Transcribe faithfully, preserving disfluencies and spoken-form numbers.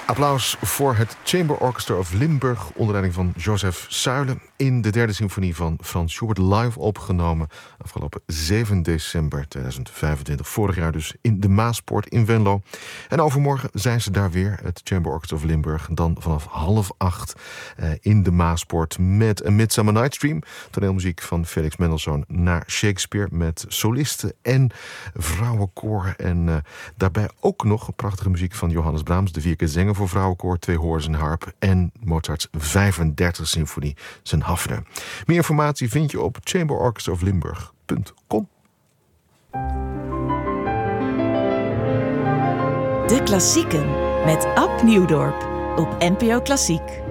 Applaus voor het Chamber Orchestra of Limburg onder leiding van Joseph Suijlen in de derde symfonie van Frans Schubert, live opgenomen afgelopen zeven december tweeduizend vijfentwintig. Vorig jaar dus in de Maaspoort in Venlo. En overmorgen zijn ze daar weer, het Chamber Orchestra of Limburg, dan vanaf half acht eh, in de Maaspoort met A Midsummer Night's Dream, toneelmuziek van Felix Mendelssohn naar Shakespeare met solisten en vrouwenkoor. En uh, daarbij ook nog prachtige muziek van Johannes Brahms, de vier keer zingen voor vrouwenkoor, twee hoorns en harp en Mozart's vijfendertigste symfonie, zijn Hafner. Meer informatie vind je op chamber orchestra of limburg punt com. De Klassieken met Ab Nieuwdorp op N P O Klassiek.